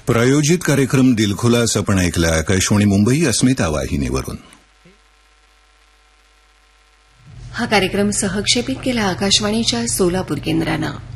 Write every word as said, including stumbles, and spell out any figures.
प्रायोजित कार्यक्रम दिलखुलास आपण ऐकला आकाशवाणी मुंबई अस्मिता वाहिनीवरून. हा कार्यक्रम सहक्षेपित केला आकाशवाणीच्या सोलापूर केंद्रानं.